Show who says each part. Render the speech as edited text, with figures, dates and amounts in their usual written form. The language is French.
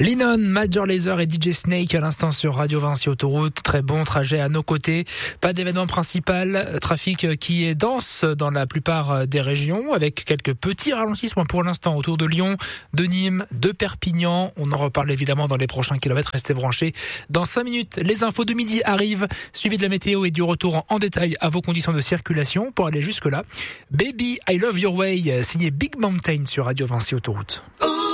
Speaker 1: Lennon, Major Lazer et DJ Snake à l'instant sur Radio Vinci Autoroute. Très bon trajet à nos côtés. Pas d'événement principal. Trafic qui est dense dans la plupart des régions avec quelques petits ralentissements pour l'instant autour de Lyon, de Nîmes, de Perpignan. On en reparle évidemment dans les prochains kilomètres. Restez branchés. Dans 5 minutes, les infos de midi arrivent. Suivi de la météo et du retour en détail à vos conditions de circulation pour aller jusque-là. Baby, I Love Your Way, signé Big Mountain sur Radio Vinci Autoroute.